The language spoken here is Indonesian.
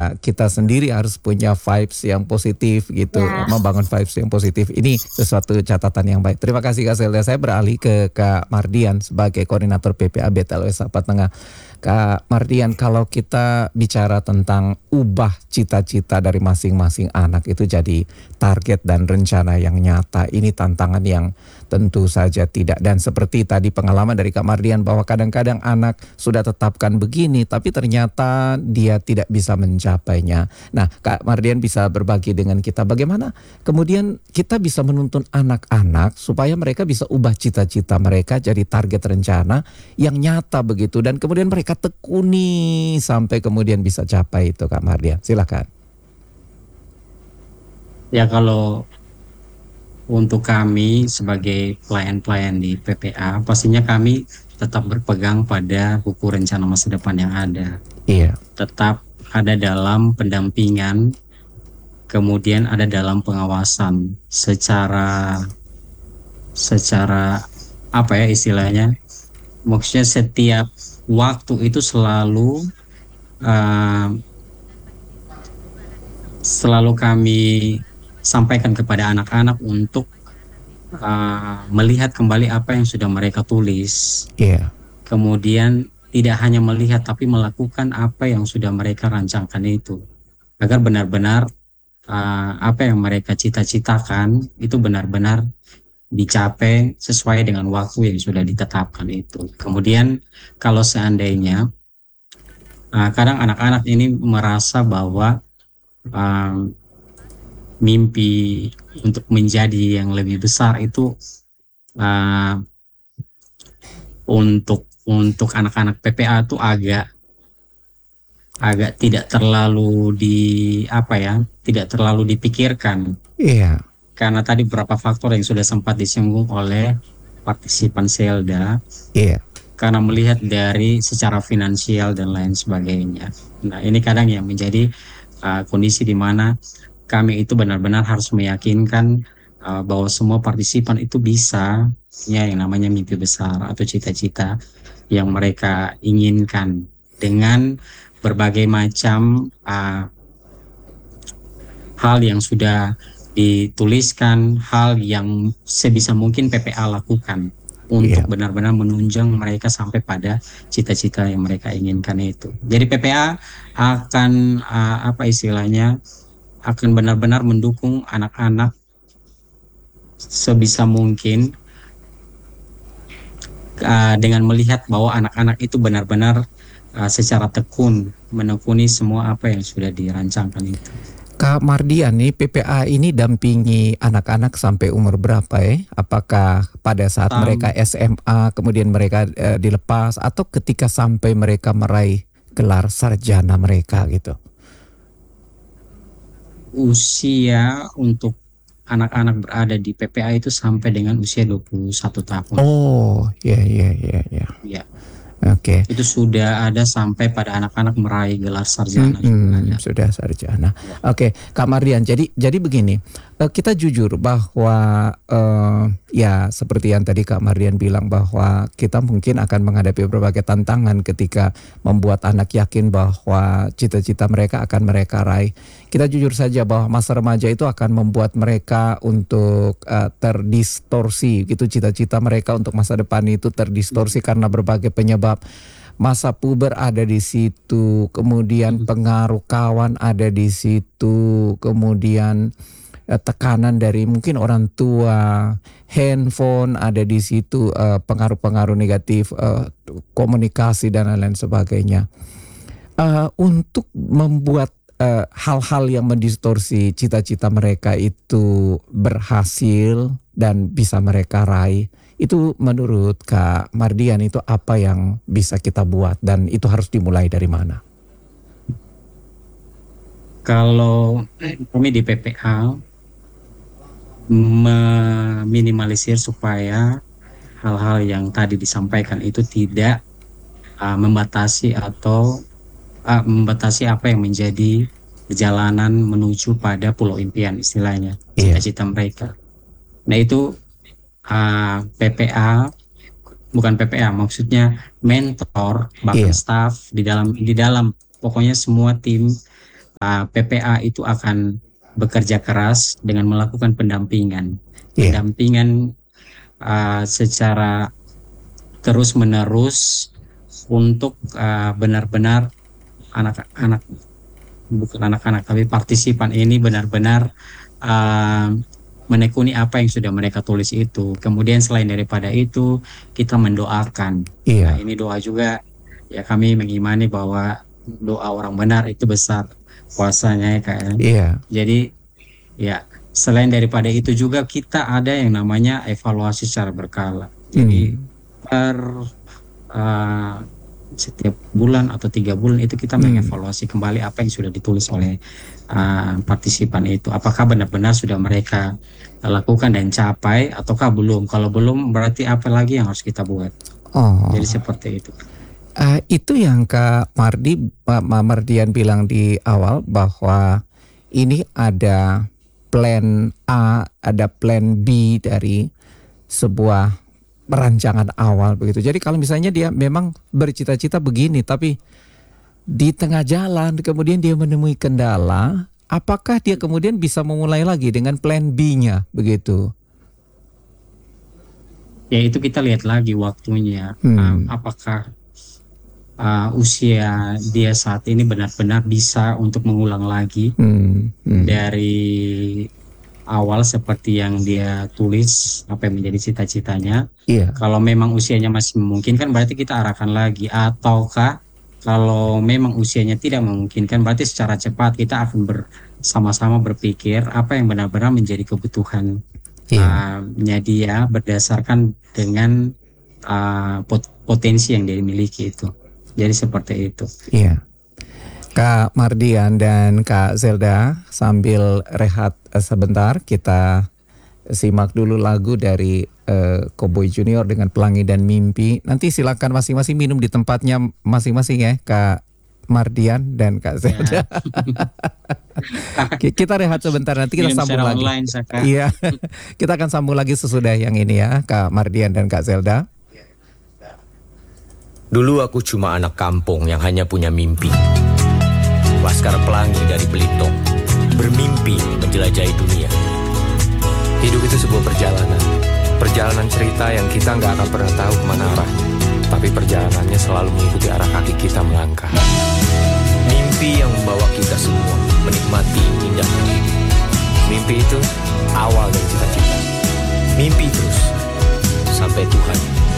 kita sendiri harus punya vibes yang positif gitu, membangun vibes yang positif. Ini sesuatu catatan yang baik. Terima kasih Kak Selda. Saya beralih ke Kak Mardian sebagai koordinator PPA BTLW Sapa Tengah. Kak Mardian, kalau kita bicara tentang ubah cita-cita dari masing-masing anak itu jadi target dan rencana yang nyata, ini tantangan yang tentu saja tidak. Dan seperti tadi pengalaman dari Kak Mardian bahwa kadang-kadang anak sudah tetapkan begini tapi ternyata dia tidak bisa mencapainya. Nah, Kak Mardian bisa berbagi dengan kita bagaimana kemudian kita bisa menuntun anak-anak supaya mereka bisa ubah cita-cita mereka jadi target rencana yang nyata begitu, dan kemudian mereka tekuni sampai kemudian bisa capai itu. Kak Mardian, silakan. Ya, kalau untuk kami sebagai pelayan-pelayan di PPA, pastinya kami tetap berpegang pada buku rencana masa depan yang ada. Iya. Tetap ada dalam pendampingan, kemudian ada dalam pengawasan secara apa ya istilahnya? Maksudnya setiap waktu itu selalu kami sampaikan kepada anak-anak untuk melihat kembali apa yang sudah mereka tulis. Iya. Kemudian tidak hanya melihat tapi melakukan apa yang sudah mereka rancangkan itu, agar benar-benar apa yang mereka cita-citakan itu benar-benar dicapai sesuai dengan waktu yang sudah ditetapkan itu. Kemudian kalau seandainya kadang anak-anak ini merasa bahwa mimpi untuk menjadi yang lebih besar itu untuk anak-anak PPA itu agak tidak terlalu tidak terlalu dipikirkan. Iya. Karena tadi beberapa faktor yang sudah sempat disinggung oleh partisipan Selda. Iya. Karena melihat dari secara finansial dan lain sebagainya. Nah, ini kadang yang menjadi kondisi di mana kami itu benar-benar harus meyakinkan bahwa semua partisipan itu bisa yang namanya mimpi besar atau cita-cita yang mereka inginkan dengan berbagai macam hal yang sudah dituliskan, hal yang sebisa mungkin PPA lakukan untuk benar-benar menunjang mereka sampai pada cita-cita yang mereka inginkan itu. Jadi PPA akan akan benar-benar mendukung anak-anak sebisa mungkin dengan melihat bahwa anak-anak itu benar-benar secara tekun menekuni semua apa yang sudah dirancangkan itu. Kak Mardian, nih PPA ini dampingi anak-anak sampai umur berapa ya? Apakah pada saat mereka SMA kemudian mereka dilepas atau ketika sampai mereka meraih gelar sarjana mereka gitu? Usia untuk anak-anak berada di PPA itu sampai dengan usia 21 tahun. Oh, iya. Ya. Oke. Itu sudah ada sampai pada anak-anak meraih gelar sarjana. Sudah sarjana. Oke, Kak Mardian. Jadi begini, kita jujur bahwa ya seperti yang tadi Kak Mardian bilang bahwa kita mungkin akan menghadapi berbagai tantangan ketika membuat anak yakin bahwa cita-cita mereka akan mereka raih. Kita jujur saja bahwa masa remaja itu akan membuat mereka untuk terdistorsi gitu, cita-cita mereka untuk masa depan itu terdistorsi karena berbagai penyebab. Masa puber ada di situ, kemudian pengaruh kawan ada di situ, kemudian tekanan dari mungkin orang tua, handphone ada di situ, pengaruh-pengaruh negatif, komunikasi dan lain-lain sebagainya. Untuk membuat hal-hal yang mendistorsi cita-cita mereka itu berhasil dan bisa mereka raih, itu menurut Kak Mardian itu apa yang bisa kita buat dan itu harus dimulai dari mana? Kalau kami di PPA meminimalisir supaya hal-hal yang tadi disampaikan itu tidak membatasi atau membatasi apa yang menjadi perjalanan menuju pada pulau impian istilahnya, cita-cita mereka. Nah itu PPA, bukan PPA, maksudnya mentor, bahkan staff di dalam pokoknya semua tim PPA itu akan bekerja keras dengan melakukan pendampingan, Iya. pendampingan secara terus-menerus untuk benar-benar anak-anak, bukan anak-anak tapi partisipan ini benar-benar menekuni apa yang sudah mereka tulis itu. Kemudian selain daripada itu kita mendoakan. Iya. Nah, ini doa juga ya, kami mengimani bahwa doa orang benar itu besar kuasanya ya Kak. Iya. Jadi ya selain daripada itu juga kita ada yang namanya evaluasi secara berkala. Jadi per setiap bulan atau 3 bulan itu kita mengevaluasi kembali apa yang sudah ditulis oleh partisipan itu. Apakah benar-benar sudah mereka lakukan dan capai ataukah belum? Kalau belum berarti apa lagi yang harus kita buat? Oh. Jadi seperti itu. Itu yang Kak Mardian bilang di awal bahwa ini ada plan A, ada plan B dari sebuah perancangan awal begitu. Jadi kalau misalnya dia memang bercita-cita begini, tapi di tengah jalan kemudian dia menemui kendala, apakah dia kemudian bisa memulai lagi dengan plan B-nya begitu? Ya itu kita lihat lagi waktunya. Apakah usia dia saat ini benar-benar bisa untuk mengulang lagi dari awal seperti yang dia tulis apa yang menjadi cita-citanya. Kalau memang usianya masih memungkinkan berarti kita arahkan lagi, ataukah kalau memang usianya tidak memungkinkan berarti secara cepat kita akan bersama-sama berpikir apa yang benar-benar menjadi kebutuhan dia berdasarkan dengan potensi yang dia miliki itu. Jadi seperti itu. Iya. Kak Mardian dan Kak Zelda, sambil rehat sebentar kita simak dulu lagu dari Cowboy Junior dengan Pelangi dan Mimpi. Nanti silakan masing-masing minum di tempatnya masing-masing ya, Kak Mardian dan Kak Zelda. Kita rehat sebentar, nanti kita sambung lagi. Iya, kita akan sambung lagi sesudah yang ini ya, Kak Mardian dan Kak Zelda. Dulu aku cuma anak kampung yang hanya punya mimpi. Laskar Pelangi dari Belitung, bermimpi menjelajahi dunia. Hidup itu sebuah perjalanan cerita yang kita nggak akan pernah tahu kemana arah, tapi perjalanannya selalu mengikuti arah kaki kita melangkah. Mimpi yang membawa kita semua menikmati indahnya hidup. Mimpi itu awal dari cita-cita. Mimpi terus sampai Tuhan